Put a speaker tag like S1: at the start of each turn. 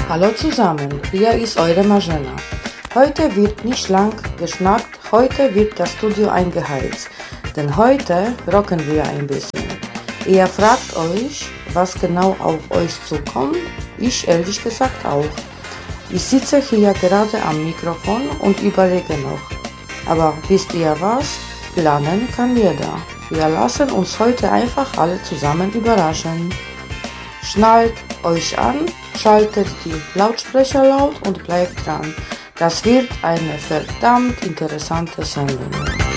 S1: Hallo zusammen, hier ist eure Marzena. Heute wird nicht lang geschnackt, heute wird das Studio eingeheizt, denn heute rocken wir ein bisschen. Ihr fragt euch, was genau auf euch zukommt, ich ehrlich gesagt auch. Ich sitze hier gerade am Mikrofon und überlege noch. Aber wisst ihr was? Planen kann jeder. Wir lassen uns heute einfach alle zusammen überraschen. Schnallt euch an, schaltet die Lautsprecher laut und bleibt dran. Das wird eine verdammt interessante Sendung.